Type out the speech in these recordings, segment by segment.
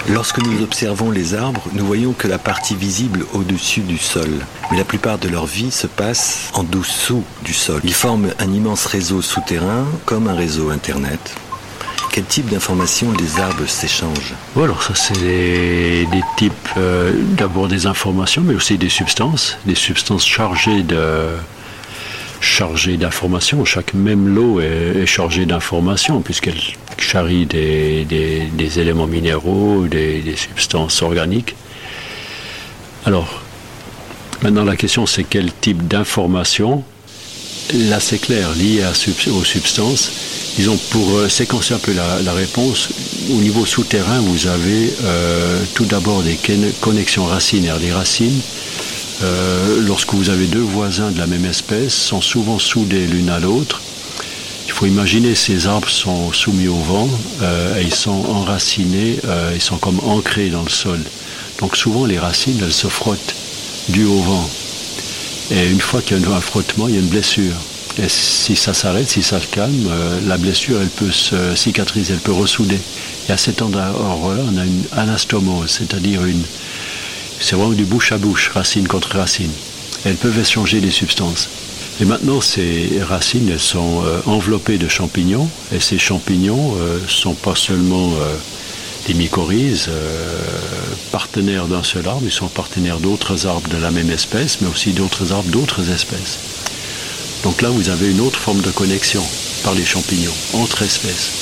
Lorsque nous observons les arbres, nous voyons que la partie visible au-dessus du sol. Mais la plupart de leur vie se passe en dessous du sol. Ils forment un immense réseau souterrain, comme un réseau Internet. Quel type d'informations les arbres s'échangent? Alors ça c'est des types, d'abord des informations, mais aussi des substances chargées d'informations. Chaque même lot est chargé d'informations, puisqu'elle charrie des éléments minéraux, des substances organiques. Alors, maintenant la question c'est quel type d'information. Là c'est clair, lié aux substances. Disons, pour séquencer un peu la réponse, au niveau souterrain, vous avez tout d'abord des connexions racinaires. Les racines, lorsque vous avez deux voisins de la même espèce, sont souvent soudés l'une à l'autre. Il faut imaginer ces arbres sont soumis au vent, et ils sont enracinés, ils sont comme ancrés dans le sol. Donc souvent les racines, elles se frottent dû au vent. Et une fois qu'il y a un frottement, il y a une blessure. Et si ça s'arrête, si ça se calme, la blessure, elle peut se cicatriser, elle peut ressouder. Et à cet endroit-là, on a une anastomose, c'est-à-dire c'est vraiment du bouche à bouche, racine contre racine. Et elles peuvent échanger des substances. Et maintenant, ces racines, elles sont enveloppées de champignons. Et ces champignons sont pas seulement des mycorhizes, partenaires d'un seul arbre, ils sont partenaires d'autres arbres de la même espèce, mais aussi d'autres arbres d'autres espèces. Donc là, vous avez une autre forme de connexion par les champignons, entre espèces.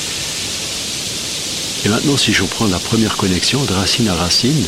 Et maintenant, si je reprends la première connexion de racine à racine,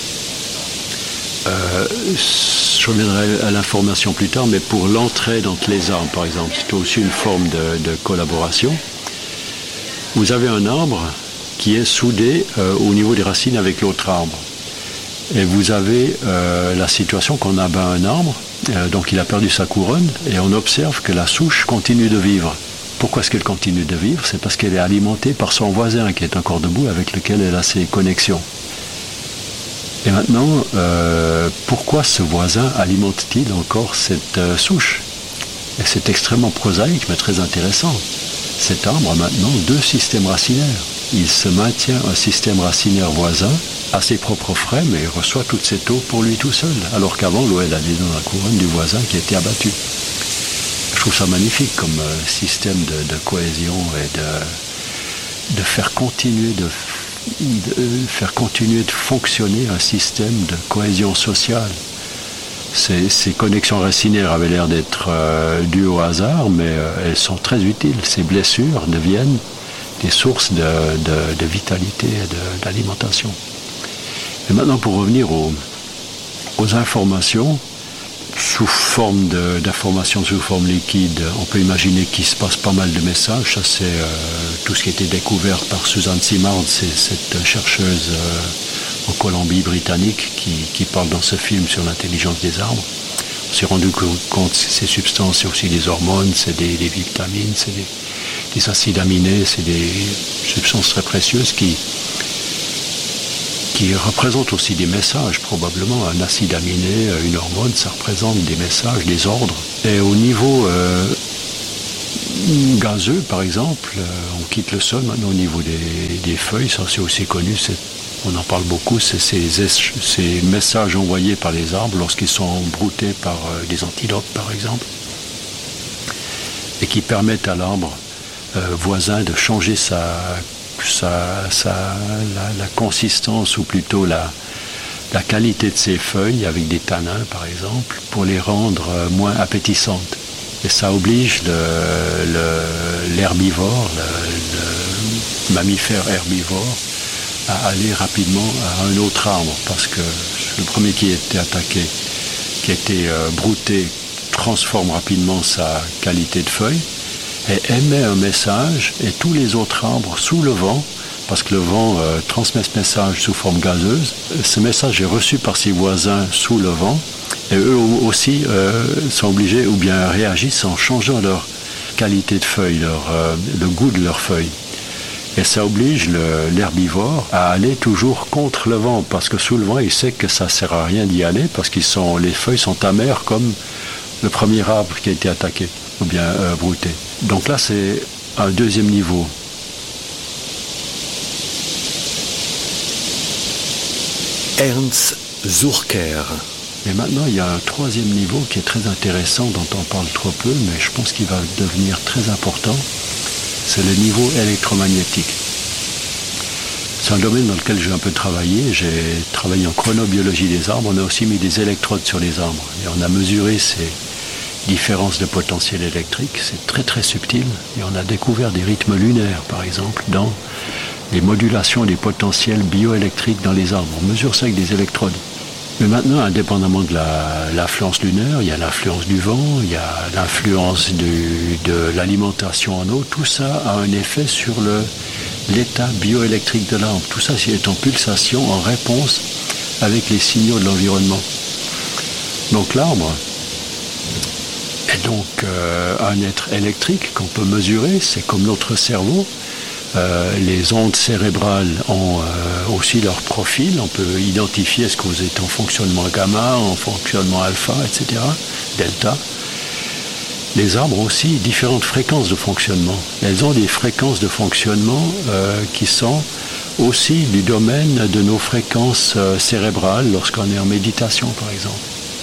je reviendrai à l'information plus tard, mais pour l'entraide entre les arbres, par exemple, c'est aussi une forme de collaboration. Vous avez un arbre qui est soudé au niveau des racines avec l'autre arbre. Et vous avez la situation qu'on abat un arbre, donc il a perdu sa couronne, et on observe que la souche continue de vivre. Pourquoi est-ce qu'elle continue de vivre? C'est parce qu'elle est alimentée par son voisin qui est encore debout, avec lequel elle a ses connexions. Et maintenant, pourquoi ce voisin alimente-t-il encore cette souche? Et c'est extrêmement prosaïque, mais très intéressant. Cet arbre a maintenant deux systèmes racinaires. Il se maintient un système racinaire voisin à ses propres frais, mais il reçoit toute cette eau pour lui tout seul, alors qu'avant l'eau elle allait dans la couronne du voisin qui était abattu. Je trouve ça magnifique comme système de cohésion et de faire continuer de fonctionner un système de cohésion sociale. Ces connexions racinaires avaient l'air d'être dues au hasard, mais elles sont très utiles. Ces blessures deviennent des sources de vitalité et d'alimentation. Et maintenant, pour revenir aux informations, sous forme d'informations sous forme liquide, on peut imaginer qu'il se passe pas mal de messages. Ça, c'est tout ce qui a été découvert par Suzanne Simard, c'est cette chercheuse en Colombie-Britannique qui parle dans ce film sur l'intelligence des arbres. On s'est rendu compte que ces substances, c'est aussi des hormones, c'est des vitamines, c'est des acides aminés, c'est des substances très précieuses qui représentent aussi des messages, probablement. Un acide aminé, une hormone, ça représente des messages, des ordres. Et au niveau gazeux, par exemple, on quitte le sol maintenant au niveau des feuilles, ça c'est aussi connu, on en parle beaucoup, c'est ces messages envoyés par les arbres lorsqu'ils sont broutés par des antilopes, par exemple, et qui permettent à l'arbre voisin de changer la consistance, ou plutôt la qualité de ses feuilles avec des tanins par exemple, pour les rendre moins appétissantes. Et ça oblige l'herbivore, le mammifère herbivore, à aller rapidement à un autre arbre, parce que le premier qui a été attaqué, qui a été brouté, transforme rapidement sa qualité de feuilles et émet un message, et tous les autres arbres sous le vent, parce que le vent transmet ce message sous forme gazeuse, ce message est reçu par ses voisins sous le vent, et eux aussi sont obligés, ou bien réagissent en changeant leur qualité de feuilles, le goût de leurs feuilles. Et ça oblige l'herbivore à aller toujours contre le vent, parce que sous le vent, il sait que ça ne sert à rien d'y aller, parce que les feuilles sont amères comme le premier arbre qui a été attaqué, ou bien brouté. Donc là, c'est un deuxième niveau. Ernst Zurcher. Et maintenant, il y a un troisième niveau qui est très intéressant, dont on parle trop peu, mais je pense qu'il va devenir très important. C'est le niveau électromagnétique. C'est un domaine dans lequel j'ai un peu travaillé. J'ai travaillé en chronobiologie des arbres. On a aussi mis des électrodes sur les arbres. Et on a mesuré ces différences de potentiel électrique. C'est très très subtil. Et on a découvert des rythmes lunaires, par exemple, dans les modulations des potentiels bioélectriques dans les arbres. On mesure ça avec des électrodes. Mais maintenant, indépendamment de l'influence lunaire, il y a l'influence du vent, il y a l'influence de l'alimentation en eau. Tout ça a un effet sur l'état bioélectrique de l'arbre. Tout ça est en pulsation, en réponse avec les signaux de l'environnement. Donc l'arbre est donc un être électrique qu'on peut mesurer. C'est comme notre cerveau. Les ondes cérébrales ont aussi leur profil. On peut identifier est-ce que vous êtes en fonctionnement gamma, en fonctionnement alpha, etc., delta. Les arbres ont aussi différentes fréquences de fonctionnement. Elles ont des fréquences de fonctionnement qui sont aussi du domaine de nos fréquences cérébrales lorsqu'on est en méditation, par exemple.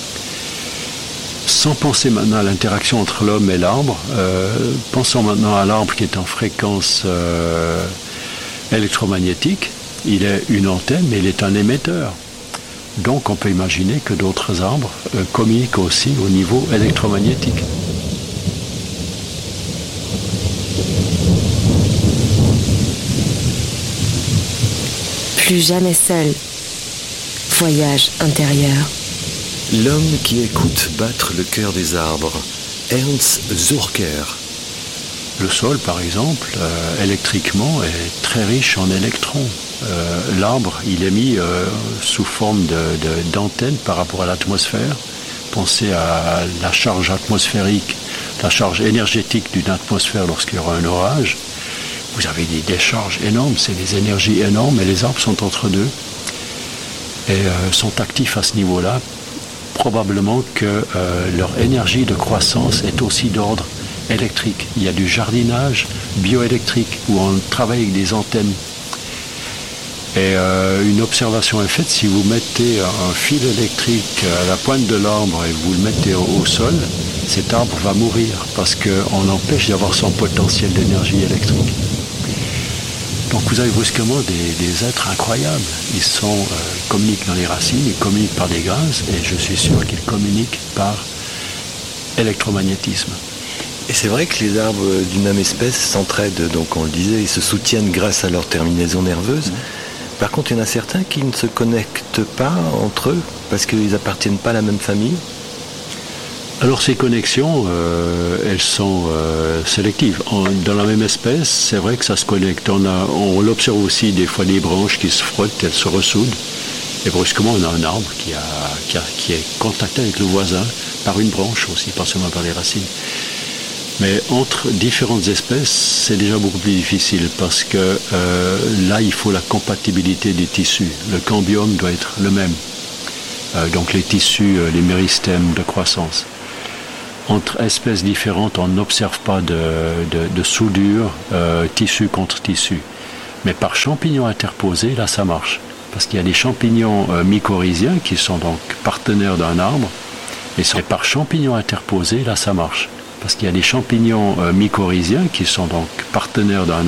Sans penser maintenant à l'interaction entre l'homme et l'arbre, pensons maintenant à l'arbre qui est en fréquence électromagnétique. Il est une antenne, mais il est un émetteur. Donc on peut imaginer que d'autres arbres communiquent aussi au niveau électromagnétique. Plus jamais seul. Voyage intérieur. L'homme qui écoute battre le cœur des arbres. Ernst Zurcher. Le sol, par exemple, électriquement, est très riche en électrons. L'arbre, il est mis sous forme d'antenne par rapport à l'atmosphère. Pensez à la charge atmosphérique, la charge énergétique d'une atmosphère lorsqu'il y aura un orage. Vous avez des décharges énormes, c'est des énergies énormes, et les arbres sont entre deux et sont actifs à ce niveau-là. Probablement que leur énergie de croissance est aussi d'ordre électrique. Il y a du jardinage bioélectrique où on travaille avec des antennes. Et une observation est faite, si vous mettez un fil électrique à la pointe de l'arbre et vous le mettez au sol, cet arbre va mourir parce qu'on empêche d'avoir son potentiel d'énergie électrique. Donc vous avez brusquement des êtres incroyables. Ils communiquent dans les racines, ils communiquent par des gaz, et je suis sûr qu'ils communiquent par électromagnétisme. Et c'est vrai que les arbres d'une même espèce s'entraident, donc on le disait, ils se soutiennent grâce à leur terminaison nerveuse. Par contre, il y en a certains qui ne se connectent pas entre eux, parce qu'ils n'appartiennent pas à la même famille. Alors ces connexions, elles sont sélectives. Dans la même espèce, c'est vrai que ça se connecte. On l'observe aussi des fois des branches qui se frottent, elles se ressoudent. Et brusquement, on a un arbre qui est contacté avec le voisin par une branche aussi, pas seulement par les racines. Mais entre différentes espèces, c'est déjà beaucoup plus difficile parce que là, il faut la compatibilité des tissus. Le cambium doit être le même. Donc les tissus, les méristèmes de croissance. Entre espèces différentes, on n'observe pas de soudure, tissu contre tissu. Mais par champignons interposés, là, ça marche. Parce qu'il y a des champignons mycorhiziens qui sont donc partenaires d'un arbre. Et par champignons interposés, là, ça marche. Parce qu'il y a des champignons mycorhiziens qui sont donc partenaires d'un